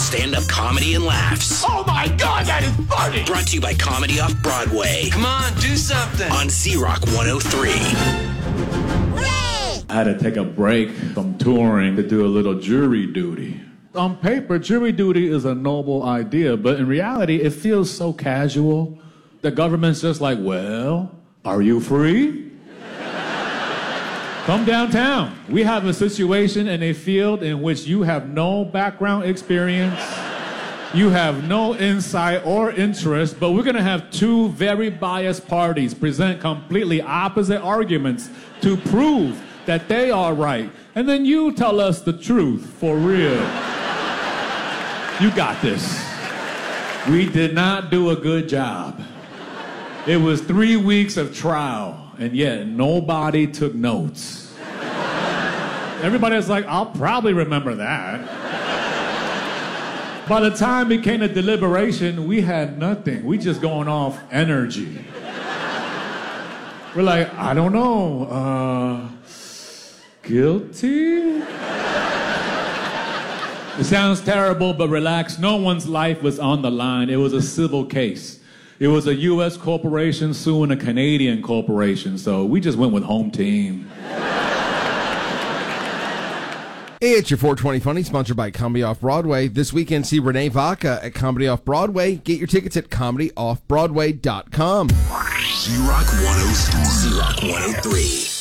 stand-up comedy and laughs. Oh my God, that is funny! Brought to you by Comedy Off Broadway. Come on, do something. On C-Rock 103. I had to take a break from touring to do a little jury duty. On paper, jury duty is a noble idea, but in reality, it feels so casual. The government's just like, well, are you free? Come downtown. We have a situation in a field in which you have no background experience, you have no insight or interest, but we're gonna have two very biased parties present completely opposite arguments to prove that they are right. And then you tell us the truth, for real. You got this. We did not do a good job. It was 3 weeks of trial. And yet, nobody took notes. Everybody was like, I'll probably remember that. By the time it came to deliberation, we had nothing. We just going off energy. We're like, I don't know, guilty? It sounds terrible, but relax. No one's life was on the line. It was a civil case. It was a U.S. corporation suing a Canadian corporation, so we just went with home team. Hey, it's your 420 Funny, sponsored by Comedy Off Broadway. This weekend, see Renee Vaca at Comedy Off Broadway. Get your tickets at ComedyOffBroadway.com. C-Rock 103. C-Rock 103.